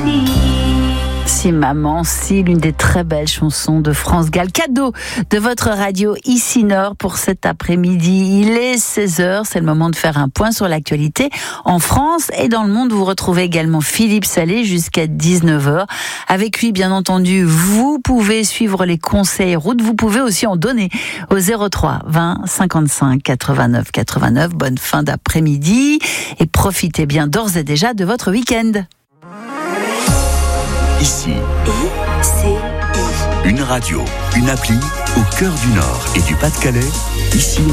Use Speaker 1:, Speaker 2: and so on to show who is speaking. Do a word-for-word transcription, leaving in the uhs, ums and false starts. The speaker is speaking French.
Speaker 1: Si maman, si, l'une des très belles chansons de France Gall, cadeau de votre radio ici Nord pour cet après-midi. Il est seize heures, c'est le moment de faire un point sur l'actualité en France et dans le monde. Vous retrouvez également Philippe Salé jusqu'à dix-neuf heures. Avec lui, bien entendu, vous pouvez suivre les conseils route. Vous pouvez aussi en donner au zéro trois vingt cinquante-cinq quatre-vingt-neuf quatre-vingt-neuf. Bonne fin d'après-midi et profitez bien d'ores et déjà de votre week-end.
Speaker 2: Ici,
Speaker 3: I C I.
Speaker 2: une radio, une appli au cœur du Nord et du Pas-de-Calais. Ici.